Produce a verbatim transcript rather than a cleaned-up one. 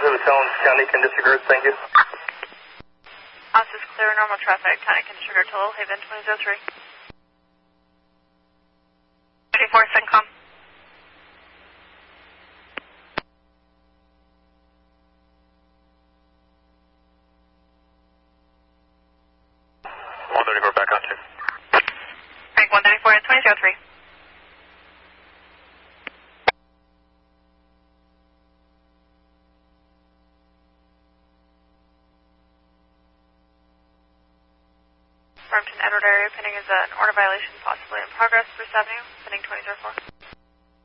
positive, Collins County can disregard, thank you. Office clear, normal traffic, County can disregard total, Haven twenty oh three. thirty-four, Syncom. one thirty-four, back on two. Rank one thirty-four and twenty oh three. Farmington, Edward area, pending is an order violation possibly in progress, Bruce Avenue, pending twenty oh four.